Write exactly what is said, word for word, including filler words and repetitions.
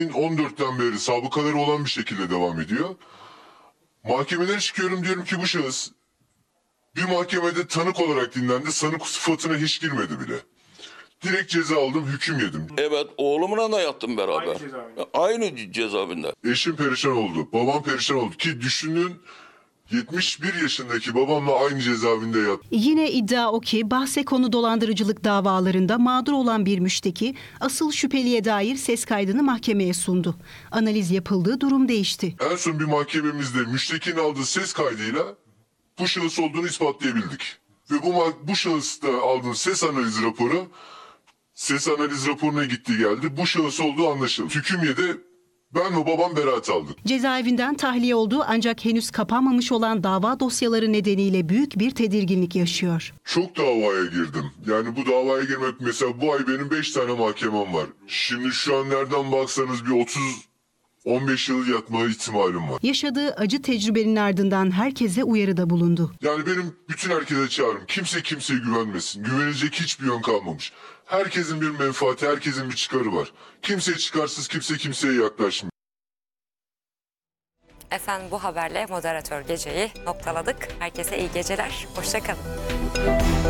on dörtten beri sabıkaları olan bir şekilde devam ediyor. Mahkemelere çıkıyorum, diyorum ki bu şahıs bir mahkemede tanık olarak dinlendi. Sanık sıfatına hiç girmedi bile. Direkt ceza aldım, hüküm yedim. Evet, oğlumla da yattım beraber. Aynı cezaevinde. Aynı cezaevinde. Eşim perişan oldu, babam perişan oldu ki düşünün, yetmiş bir yaşındaki babamla aynı cezaevinde yattı. Yine iddia o ki bahse konu dolandırıcılık davalarında mağdur olan bir müşteki asıl şüpheliye dair ses kaydını mahkemeye sundu. Analiz yapıldığı durum değişti. En son bir mahkememizde müştekinin aldığı ses kaydıyla bu şahıs olduğunu ispatlayabildik. Ve bu, bu şahısta aldığım ses analiz raporu, ses analiz raporuna gitti geldi. Bu şahıs olduğu anlaşıldı. Hüküm yedi, ben ve babam beraat aldık. Cezaevinden tahliye oldu ancak henüz kapanmamış olan dava dosyaları nedeniyle büyük bir tedirginlik yaşıyor. Çok davaya girdim. Yani bu davaya girmek, mesela bu ay benim beş tane mahkemem var. Şimdi şu an nereden baksanız bir otuz on beş yıl yatma ihtimalim var. Yaşadığı acı tecrübenin ardından herkese uyarıda bulundu. Yani benim bütün herkese çağrım. Kimse kimseye güvenmesin. Güvenecek hiçbir yön kalmamış. Herkesin bir menfaati, herkesin bir çıkarı var. Kimse çıkarsız, kimse kimseye yaklaşmıyor. Efendim, bu haberle moderatör geceyi noktaladık. Herkese iyi geceler. Hoşça kalın.